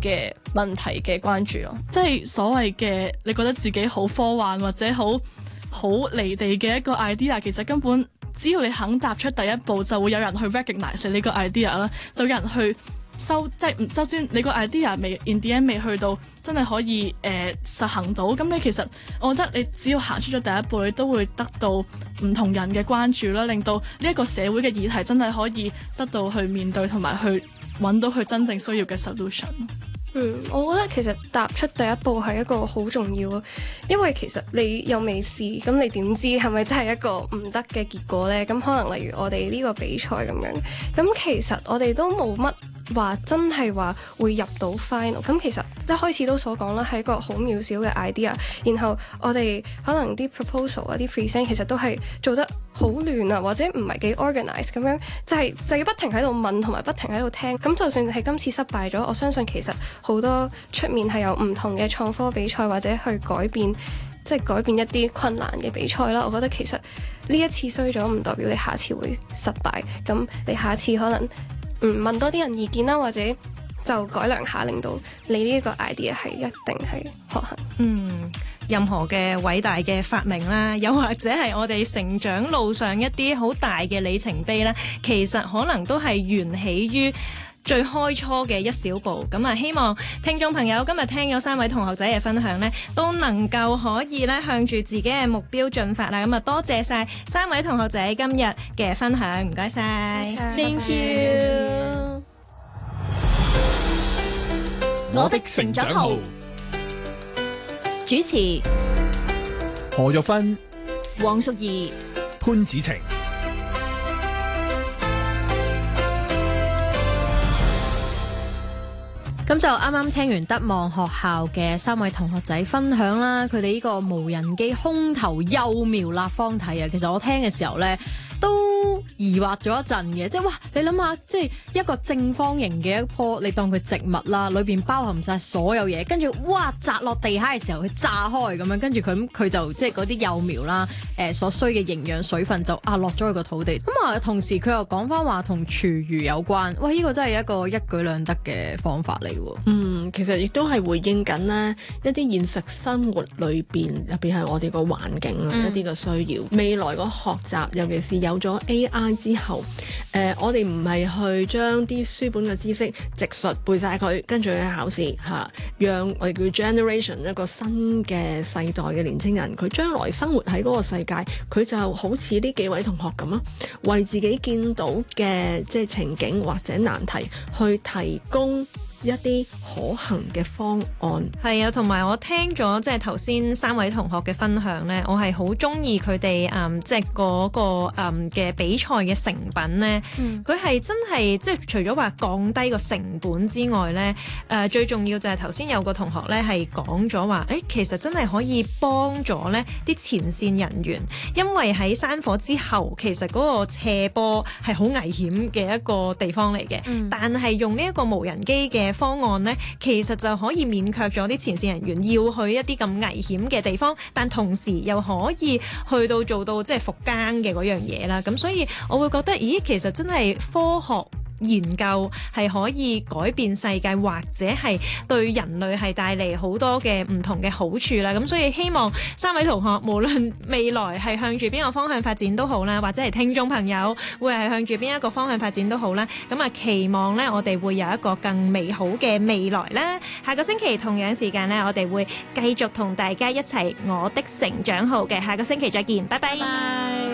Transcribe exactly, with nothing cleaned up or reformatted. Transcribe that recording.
嘅問題嘅關注咯。 即係所謂嘅你覺得自己好科幻或者好好離地嘅一個 idea， 其實根本只要你肯踏出第一步，就會有人去 recognize 你個 idea 啦，就有人去收，即係就算你個 idea 未 in the end 未去到真係可以誒、呃、實行到，咁你其實我覺得你只要行出咗第一步，你都會得到唔同人嘅關注啦，令到呢一個社會嘅議題真係可以得到去面對同埋去揾到佢真正需要嘅 solution。 嗯，我覺得其實踏出第一步係一個好重要咯，因為其實你又未試，咁你點知係咪真係一個唔得嘅結果呢？咁可能例如我哋呢個比賽咁樣，咁其實我哋都冇乜話真係話會入到 final， 咁其實一開始都所講啦，係一個好渺小嘅 idea， 然後我哋可能啲 proposal 啊啲 present 其實都係做得好亂啊，或者唔係幾 organize 咁樣，就係、是、就要不停喺度問同埋不停喺度聽。咁就算係今次失敗咗，我相信其實好多出面係有唔同嘅創科比賽或者去改變，即係改變一啲困難嘅比賽啦。我覺得其實呢一次衰咗唔代表你下次會失敗，咁你下次可能嗯問多啲人意見啦，或者就改良下，令到你呢一個 idea 係一定係可行。 嗯。任何嘅偉大嘅發明啦，又或者係我哋成長路上一啲好大嘅里程碑咧，其實可能都係緣起於最開初嘅一小步。咁啊，希望聽眾朋友今日聽咗三位同學仔嘅分享咧，都能夠可以咧向住自己嘅目標進發啦。咁啊，多謝晒三位同學仔今日嘅分享，唔該晒 Thank you。 我的成長號主持何玉芬、 黃淑儀、 潘子晴。 咁就啱啱聽完德望學校嘅三位同學仔分享啦，佢哋呢個無人機空投幼苗立方體啊，其實我聽嘅時候呢，都疑惑咗一陣嘅，即係哇！你諗下，即係一個正方形嘅一棵，你當佢植物啦，裏邊包含晒所有嘢，跟住哇砸落地下嘅時候，佢炸開咁樣，跟住佢佢就即係嗰啲幼苗啦，誒、呃、所需嘅營養水分就啊落咗去個土地。咁啊，同時佢又講翻話同廚餘有關，哇！呢、這個真係一個一舉兩得嘅方法嚟喎。 嗯，其實亦都係回應緊呢一啲現實生活裏邊，入邊係我哋個環境啊、嗯、一啲嘅需要。未來個學習，尤其是有咗 A I 之後，誒、呃，我哋唔係去將啲書本嘅知識直述背晒佢，跟住去考試嚇、啊，讓我哋叫 generation 一個新嘅世代嘅年輕人，佢將來生活喺嗰個世界，佢就好似呢幾位同學咁啊，為自己見到嘅即係情景或者難題去提供一啲可行嘅方案。 係啊，同埋我聽咗即係頭先三位同學嘅分享呢，我係好中意佢哋誒，即係嗰個誒嘅比賽嘅成品呢。佢係、嗯、真係即係除咗話降低個成本之外呢，誒、呃、最重要就係頭先有個同學呢係講咗話，誒其實真係可以幫咗呢啲前線人員，因為喺山火之後，其實嗰個斜坡係好危險嘅一個地方嚟嘅，嗯、但係用呢一個無人機嘅方案呢，其實就可以免卻咗啲前線人員要去一啲咁危險嘅地方，但同時又可以去到做到即係復耕嘅嗰樣嘢啦。咁所以我會覺得，咦，其實真係科學研究係可以改變世界，或者係對人類係帶嚟好多嘅唔同嘅好處啦。咁所以希望三位同學無論未來係向住邊個方向發展都好啦，或者係聽眾朋友會係向住邊一個方向發展都好啦。咁啊，期望呢，我哋會有一個更美好嘅未來啦。下個星期同樣時間呢，我哋會繼續同大家一齊我的成長號嘅。下個星期再見，拜拜。